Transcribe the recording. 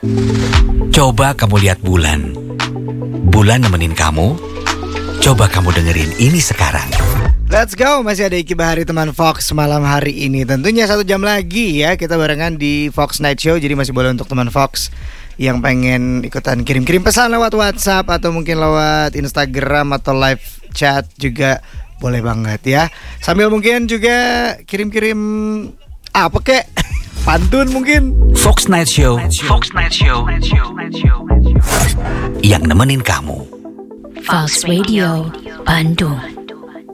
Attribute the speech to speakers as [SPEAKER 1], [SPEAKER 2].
[SPEAKER 1] Coba kamu lihat bulan. Bulan nemenin kamu. Coba kamu dengerin ini sekarang.
[SPEAKER 2] Let's go, masih ada Iki Bahari teman Fox malam hari ini. Tentunya 1 jam lagi ya kita barengan di Fox Night Show. Jadi masih boleh untuk teman Fox yang pengen ikutan kirim-kirim pesan lewat WhatsApp atau mungkin lewat Instagram atau live chat juga boleh banget ya. Sambil mungkin juga kirim-kirim apa kek? Pantun mungkin.
[SPEAKER 1] Fox Night Show. Fox Night Show. Yang nemenin kamu.
[SPEAKER 3] Fox Radio Bandung.